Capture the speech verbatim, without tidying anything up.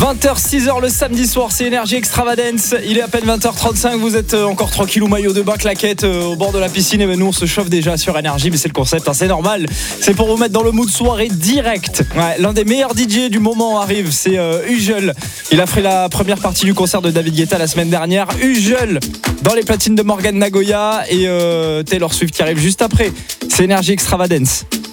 vingt heures six heures le samedi soir, c'est Énergie Extravagance. Il est à peine vingt heures trente-cinq, vous êtes encore tranquille ou maillot de bain, claquette au bord de la piscine. Et ben nous on se chauffe déjà sur Énergie, mais c'est le concept, hein, c'est normal. C'est pour vous mettre dans le mood soirée direct. Ouais, l'un des meilleurs D J du moment arrive, c'est euh, Ugel. Il a fait la première partie du concert de David Guetta la semaine dernière. Ugel dans les platines de Morgan Nagoya et euh, Taylor Swift qui arrive juste après. C'est Énergie Extravagance.